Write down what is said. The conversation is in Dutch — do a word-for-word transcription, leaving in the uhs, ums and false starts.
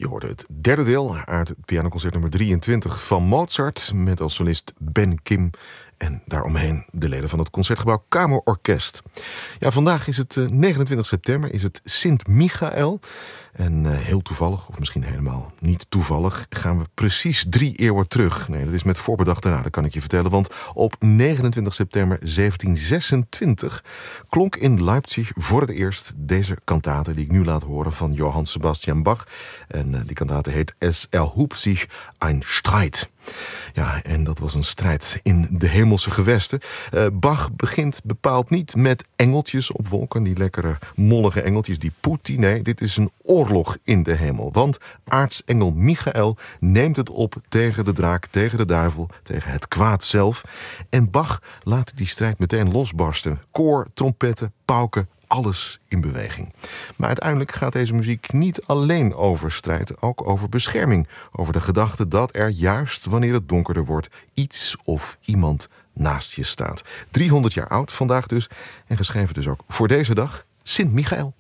hoorde het derde deel uit het pianoconcert nummer drieëntwintig van Mozart, met als solist Ben Kim en daaromheen de leden van het Concertgebouw Kamerorkest. Ja, vandaag is het negenentwintig september, is het Sint-Michael. En uh, heel toevallig, of misschien helemaal niet toevallig, gaan we precies drie eeuwen terug. Nee, dat is met voorbedachte raden, kan ik je vertellen. Want op negenentwintig september zeventienhonderdzesentwintig klonk in Leipzig voor het eerst deze kantate die ik nu laat horen van Johann Sebastian Bach. En uh, die kantate heet Es erhob sich ein Streit. Ja, en dat was een strijd in de hemelse gewesten. Uh, Bach begint bepaald niet met engeltjes op wolken, die lekkere mollige engeltjes, die poetie. Nee, dit is een oorlog in de hemel. Want aartsengel Michael neemt het op tegen de draak, tegen de duivel, tegen het kwaad zelf. En Bach laat die strijd meteen losbarsten. Koor, trompetten, pauken, alles in beweging. Maar uiteindelijk gaat deze muziek niet alleen over strijd, ook over bescherming. Over de gedachte dat er juist wanneer het donkerder wordt iets of iemand naast je staat. driehonderd jaar oud vandaag dus en geschreven dus ook voor deze dag, Sint-Michael.